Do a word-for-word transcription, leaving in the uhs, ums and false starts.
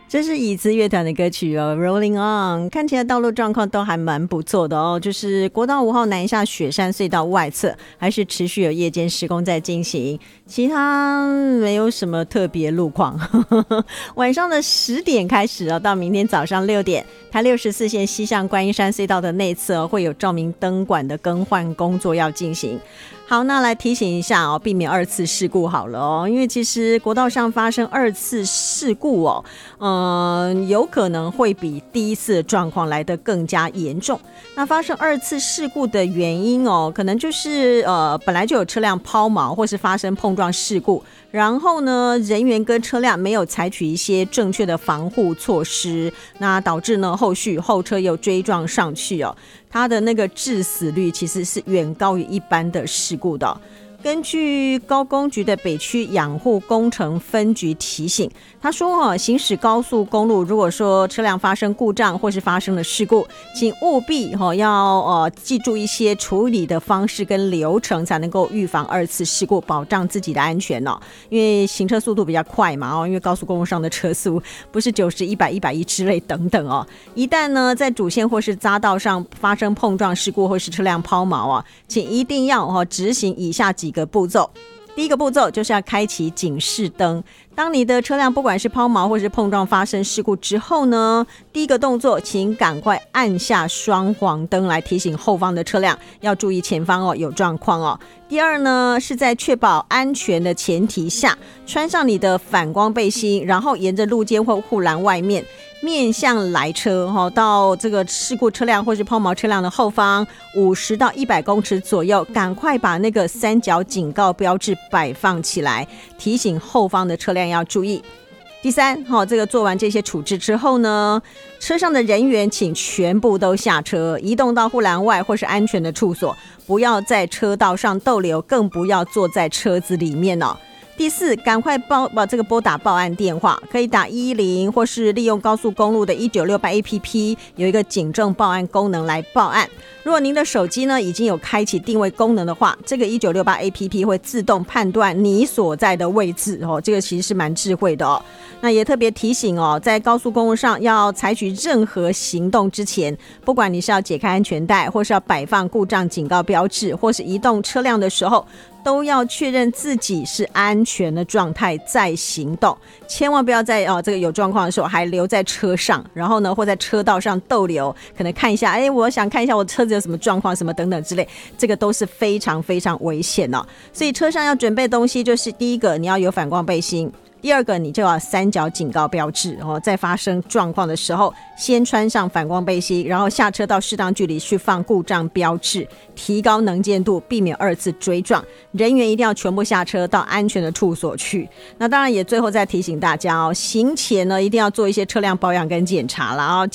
这是椅子乐团的歌曲哦 Rolling On， 看起来道路状况都还蛮不错的哦，就是国道五号南下雪山隧道外侧还是持续有夜间施工在进行，其他没有什么特别路况晚上的十点开始哦，到明天早上六点，台六十四线西向观音山隧道的内侧、哦、会有照明灯管的更换工作要进行。好，那来提醒一下哦，避免二次事故好了哦，因为其实国道上发生二次事故哦，嗯，有可能会比第一次的状况来得更加严重。那发生二次事故的原因哦，可能就是呃本来就有车辆抛锚或是发生碰撞事故，然后呢人员跟车辆没有采取一些正确的防护措施，那导致呢后续后车又追撞上去哦，它的那个致死率其实是远高于一般的事故的哦。根据高工局的北区养护工程分局提醒，他说、哦、行驶高速公路如果说车辆发生故障或是发生了事故，请务必、哦、要、呃、记住一些处理的方式跟流程，才能够预防二次事故，保障自己的安全哦。因为行车速度比较快嘛、哦、因为高速公路上的车速不是九十、一百、一百一之类等等哦。一旦呢在主线或是匝道上发生碰撞事故或是车辆抛锚啊，请一定要、哦、执行以下几个步骤。第一个步骤就是要开启警示灯，当你的车辆不管是抛锚或是碰撞发生事故之后呢，第一个动作请赶快按下双黄灯来提醒后方的车辆要注意前方哦有状况哦。第二呢，是在确保安全的前提下，穿上你的反光背心，然后沿着路肩或护栏外面面向来车、哦、到这个事故车辆或是抛锚车辆的后方五十到一百公尺左右，赶快把那个三角警告标志摆放起来，提醒后方的车辆要注意。第三、哦、这个做完这些处置之后呢，车上的人员请全部都下车，移动到护栏外或是安全的处所，不要在车道上逗留，更不要坐在车子里面哦。第四，赶快报把这个拨打报案电话，可以打一一零，或是利用高速公路的一九六八 A P P 有一个警政报案功能来报案。如果您的手机呢已经有开启定位功能的话，这个一九六八 A P P 会自动判断你所在的位置哦，这个其实是蛮智慧的哦。那也特别提醒哦，在高速公路上要采取任何行动之前，不管你是要解开安全带，或是要摆放故障警告标志，或是移动车辆的时候，都要确认自己是安全的状态再行动，千万不要在、哦、这个有状况的时候还留在车上，然后呢或在车道上逗留，可能看一下，哎，我想看一下我车子有什么状况什么等等之类，这个都是非常非常危险哦。所以车上要准备东西，就是第一个你要有反光背心，第二个你就要三角警告标志、哦、在发生状况的时候先穿上反光背心，然后下车到适当距离去放故障标志，提高能见度，避免二次追撞。人员一定要全部下车到安全的处所去。那当然也最后再提醒大家哦，行前呢一定要做一些车辆保养跟检查啦、哦、